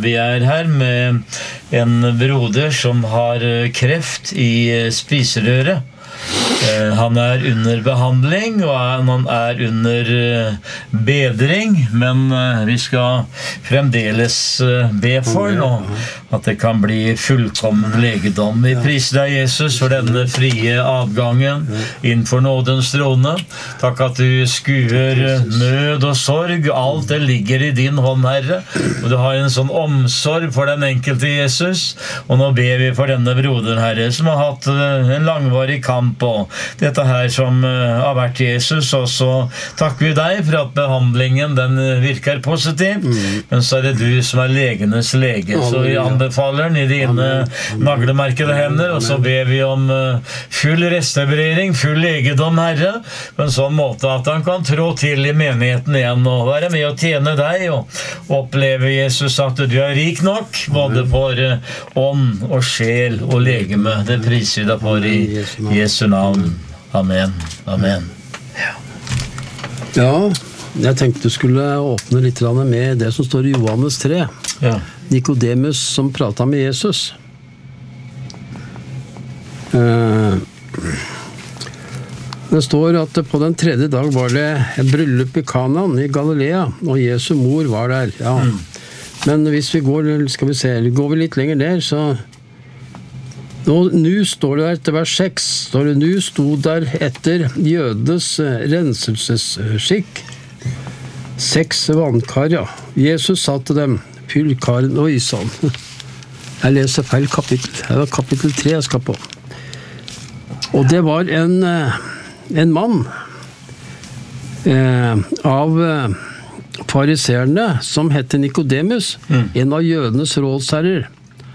vi her med en broder som har kreft i spiserøret. Han under behandling, og han under bedring, men vi skal fremdeles be for nå, at det kan bli fullkommen legedom. Vi priser deg, Jesus, for denne frie avgangen innenfor nådens trone. Takk at du skuer nød og sorg. Alt det ligger i din hånd, Herre, og du har en sånn omsorg for den enkelte Jesus. Og nå ber vi for denne broderen, Herre, som har hatt en langvarig kamp på dette her som har vært Jesus, og så takker vi deg for at behandlingen den virker positivt, men så det du som legenes lege, så vi anbefaler den i dine naglemerkede hender, og så ber vi om full restaurering, full legedom, Herre, på en sånn måte at han kan trå til i menigheten igjen og være med og tjene deg, og oppleve, Jesus, at du rik nok, både for ånd og sjel og legeme. Det priser vi deg for i Jesu navn. Amen. Amen. Ja, jeg tenkte du skulle åpne litt med det som står i Johannes 3. Ja. Nikodemus som pratet med Jesus. Det står at på den tredje dag var det en bryllup i Kanaan i Galilea, og Jesu mor var der. Ja. Men hvis vi går, går vi litt lenger ned, så nå står det der etter vers 6, står det, nå sto der etter jødenes renselsesskikk 6 vannkar, ja. Jesus sa til dem, fyll karen, oi, sånn. Jeg leser feil kapittel. Det var kapittel 3 jeg skal på. Og det var en mann av fariserene som hette Nikodemus, en av jødenes rådsherrer.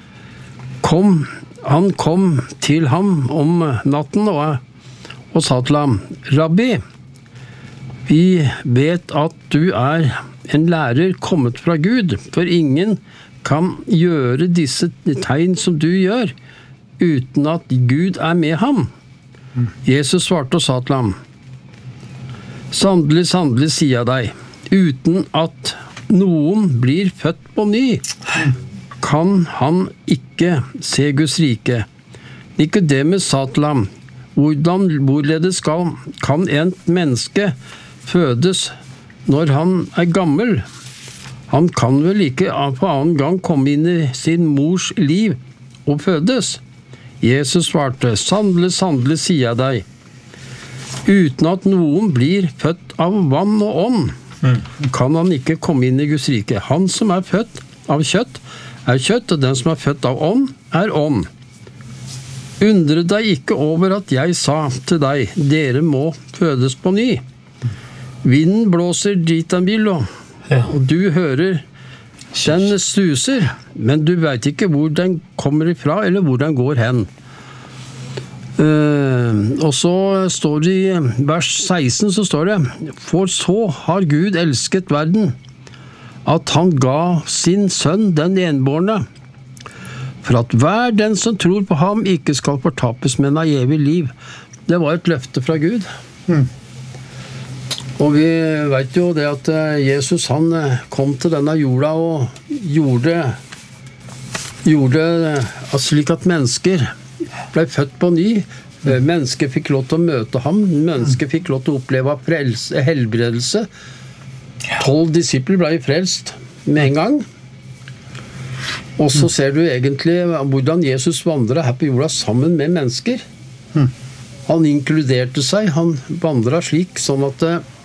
Han kom til ham om natten og sa til ham, Rabbi, vi vet at du en lærer kommet fra Gud, for ingen kan gjøre disse tegn som du gjør, uten at Gud med ham. Jesus svarte og sa til ham, sannelig, sannelig sier jeg deg, uten at noen blir født på ny, kan han ikke se Guds rike. Nikodemus sa til ham, hvorledes kan en menneske fødes når han gammel? Han kan vel ikke på annen gang komme inn i sin mors liv og fødes? Jesus svarte, sannelig, sannelig sier jeg deg, uten at noen blir født av vann og ånd, kan han ikke komme inn i Guds rike. Han som født av kjøtt, kjøtt, og den som født av ånd, ånd. Undre deg ikke over at jeg sa til deg, dere må fødes på ny. Vinden blåser dit den vil, og du hører den suser, men du vet ikke hvor den kommer ifra, eller hvor den går hen. Og så står det i vers 16, så står det, for så har Gud elsket verden, at han ga sin sønn den enbårne, for at hver den som tror på ham ikke skal fortapes, men av evig liv. Det var et løfte fra Gud. Og vi vet jo det at Jesus han kom til denne jorda og gjorde slik at mennesker ble født på ny. Mennesker fikk lov til å møte ham. Mennesker fikk lov til å oppleve helbredelse. 12 disipler ble frelst med en gang. Og så ser du egentlig hvordan Jesus vandret her på jorda sammen med mennesker. Han inkluderte seg, han vandret slik sånn at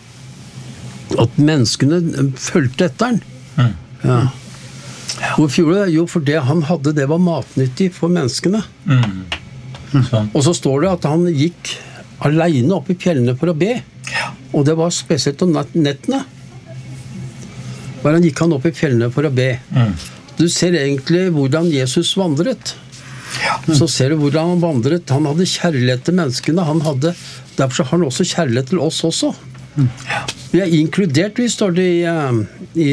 menneskene følte etter han. Ja. Hvorfor gjorde det? Jo, for det han hadde, det var matnyttig for menneskene. Og så står det at han gikk alene opp i fjellene for å be. Og det var spesielt om nettene. Bare han gikk opp i fjellene for å be. Du ser egentlig hvordan Jesus vandret. Så ser du hvordan han vandret. Han hadde kjærlighet til menneskene. Derfor har han også kjærlighet til oss også. Vi inkludert, vi står det i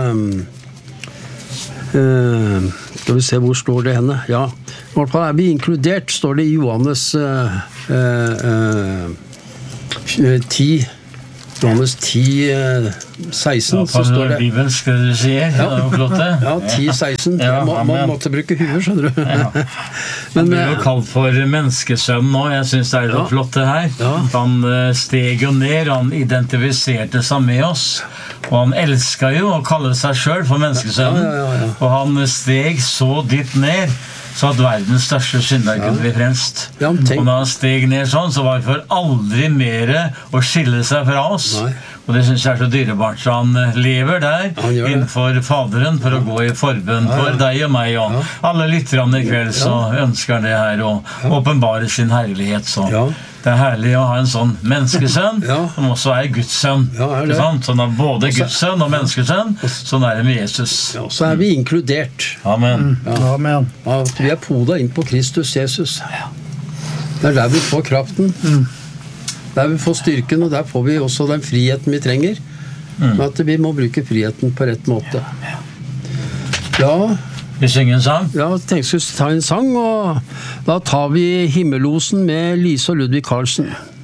skal vi se hvor står det henne. Ja, i hvert fall vi inkludert, står det i Johannes 10. Johannes 10 16 så står det bibelsk det du sier. Det er jo flott det. Ja, 10-16. Ja, Man måtte bruke huet, skjønner du. Ja. Han blir jo kalt for menneskesønn nå. Jeg synes det er så flott det her. Ja. Han steg jo ned, han identifiserte seg med oss. Og han elsket jo å kalle seg selv for menneskesønnen. Ja. Og han steg så dypt ned, så at verdens største synder kunne bli frelst. Ja, og når han steg ned sånn, så var det for aldri mer å skille seg fra oss. Nei. Og det synes jeg er så dyrebart, så han lever der innenfor Faderen for å gå i forbønn for deg og meg, og alle lytterne i kveld så ønsker det her å åpenbare sin herlighet. Så det er herlig å ha en sånn menneskesønn, som også er Guds sønn. Ikke sant? Sånn er både Guds sønn og menneskesønn, sånn er det med Jesus. Ja, så er vi inkludert. Amen. Amen. At vi er poda inn på Kristus Jesus. Det er der vi får kraften. Der vi får styrken, og der får vi også den friheten vi trenger. Men at vi må bruke friheten på rett måte. Ja, Vi synger en sang. ja, jeg tenkte jeg skulle ta en sang, og da tar vi Himmelosen med Lise og Ludvig Karlsen.